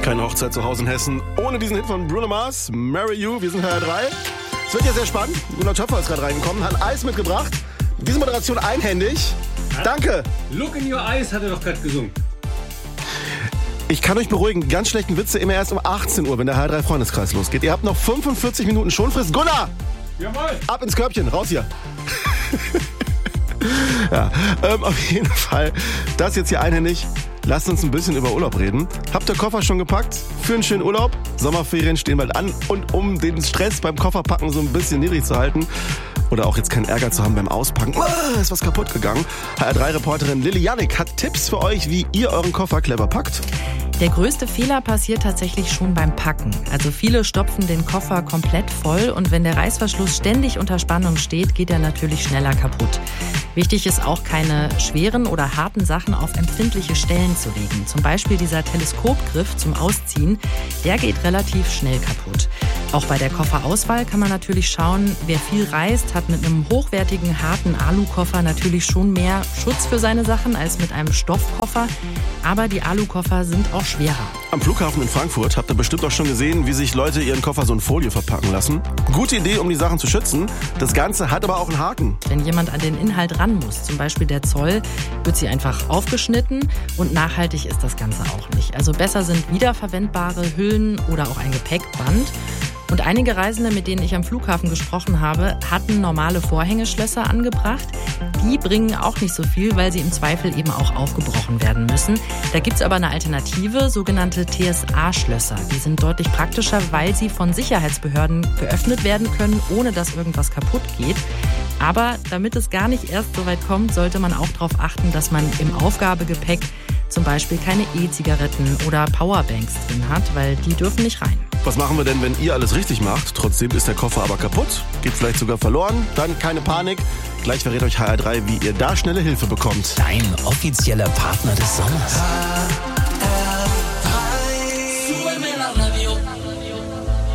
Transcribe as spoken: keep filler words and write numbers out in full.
Keine Hochzeit zu Hause in Hessen ohne diesen Hit von Bruno Mars, Marry You. Wir sind H R drei. Es wird ja sehr spannend. Gunnar Töpfer ist gerade reingekommen, hat Eis mitgebracht. Diese Moderation einhändig. Danke. Look in your eyes hat er doch gerade gesungen. Ich kann euch beruhigen, ganz schlechten Witze immer erst um achtzehn Uhr, wenn der H R drei Freundeskreis losgeht. Ihr habt noch fünfundvierzig Minuten Schonfrist. Gunnar! Jawohl! Ab ins Körbchen, raus hier. ja, ähm, auf jeden Fall, das jetzt hier einhändig. Lasst uns ein bisschen über Urlaub reden. Habt ihr Koffer schon gepackt? Für einen schönen Urlaub? Sommerferien stehen bald an. Und um den Stress beim Kofferpacken so ein bisschen niedrig zu halten oder auch jetzt keinen Ärger zu haben beim Auspacken, oh, ist was kaputt gegangen. H R drei Reporterin Lilly Jannik hat Tipps für euch, wie ihr euren Koffer clever packt. Der größte Fehler passiert tatsächlich schon beim Packen. Also viele stopfen den Koffer komplett voll und wenn der Reißverschluss ständig unter Spannung steht, geht er natürlich schneller kaputt. Wichtig ist auch, keine schweren oder harten Sachen auf empfindliche Stellen zu legen. Zum Beispiel dieser Teleskopgriff zum Ausziehen, der geht relativ schnell kaputt. Auch bei der Kofferauswahl kann man natürlich schauen, wer viel reist, hat mit einem hochwertigen, harten Alukoffer natürlich schon mehr Schutz für seine Sachen als mit einem Stoffkoffer. Aber die Alukoffer sind auch schwerer. Am Flughafen in Frankfurt habt ihr bestimmt auch schon gesehen, wie sich Leute ihren Koffer so in Folie verpacken lassen. Gute Idee, um die Sachen zu schützen. Das Ganze hat aber auch einen Haken. Wenn jemand an den Inhalt ran muss, zum Beispiel der Zoll, wird sie einfach aufgeschnitten und nachhaltig ist das Ganze auch nicht. Also besser sind wiederverwendbare Hüllen oder auch ein Gepäckband. Und einige Reisende, mit denen ich am Flughafen gesprochen habe, hatten normale Vorhängeschlösser angebracht. Die bringen auch nicht so viel, weil sie im Zweifel eben auch aufgebrochen werden müssen. Da gibt's aber eine Alternative, sogenannte T S A-Schlösser. Die sind deutlich praktischer, weil sie von Sicherheitsbehörden geöffnet werden können, ohne dass irgendwas kaputt geht. Aber damit es gar nicht erst so weit kommt, sollte man auch darauf achten, dass man im Aufgabegepäck zum Beispiel keine E-Zigaretten oder Powerbanks drin hat, weil die dürfen nicht rein. Was machen wir denn, wenn ihr alles richtig macht? Trotzdem ist der Koffer aber kaputt, geht vielleicht sogar verloren. Dann keine Panik. Gleich verrät euch H R drei, wie ihr da schnelle Hilfe bekommt. Dein offizieller Partner des Sommers.